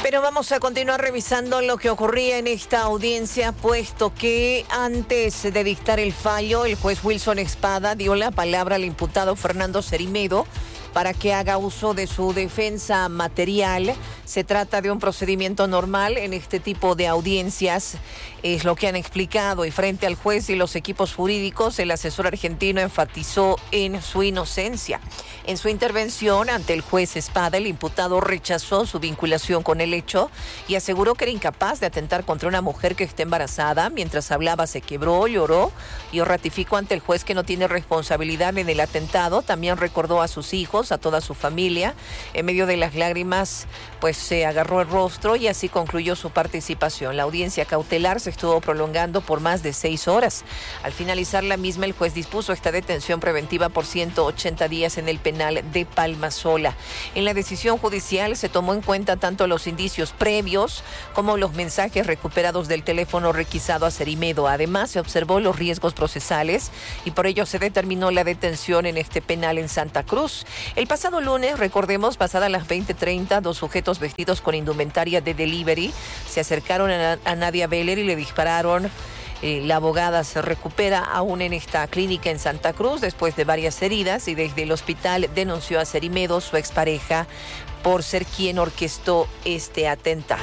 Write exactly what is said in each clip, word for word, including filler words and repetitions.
Pero vamos a continuar revisando lo que ocurría en esta audiencia, puesto que antes de dictar el fallo, el juez Wilson Espada dio la palabra al imputado Fernando Cerimedo para que haga uso de su defensa material. Se trata de un procedimiento normal en este tipo de audiencias, es lo que han explicado, y frente al juez y los equipos jurídicos, el asesor argentino enfatizó en su inocencia. En su intervención ante el juez Espada, el imputado rechazó su vinculación con el hecho y aseguró que era incapaz de atentar contra una mujer que esté embarazada. Mientras hablaba se quebró, lloró y ratificó ante el juez que no tiene responsabilidad en el atentado. También recordó a sus hijos, a toda su familia. En medio de las lágrimas, pues se agarró el rostro y así concluyó su participación. La audiencia cautelar se estuvo prolongando por más de seis horas. Al finalizar la misma, el juez dispuso esta detención preventiva por ciento ochenta días en el penal de Palmasola. En la decisión judicial se tomó en cuenta tanto los indicios previos como los mensajes recuperados del teléfono requisado a Cerimedo. Además, se observó los riesgos procesales y por ello se determinó la detención en este penal en Santa Cruz. El pasado lunes, recordemos, pasadas las veinte treinta, dos sujetos vestidos con indumentaria de delivery se acercaron a, a Nadia Beller y le dispararon. Eh, la abogada se recupera aún en esta clínica en Santa Cruz después de varias heridas y desde el hospital denunció a Cerimedo, su expareja, por ser quien orquestó este atentado.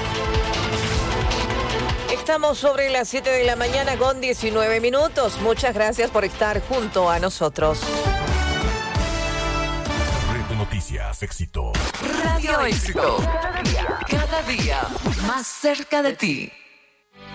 Estamos sobre las siete de la mañana con diecinueve minutos. Muchas gracias por estar junto a nosotros. Noticias, éxito. Radio Éxito. Cada día, cada día más cerca de ti.